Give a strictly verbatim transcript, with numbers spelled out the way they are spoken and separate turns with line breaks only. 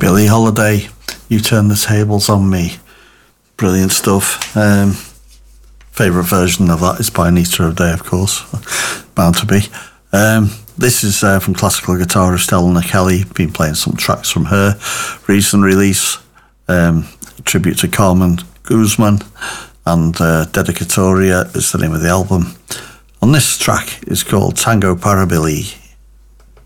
Billie Holiday, You Turn the Tables on Me. Brilliant stuff. Um, favourite version of that is by Anita O'Day, of course. Bound to be. Um, this is uh, from classical guitarist Eleanor Kelly. Been playing some tracks from her recent release. Um, tribute to Carmen Guzman, and uh, Dedicatoria is the name of the album. On this track is called Tango para Billie.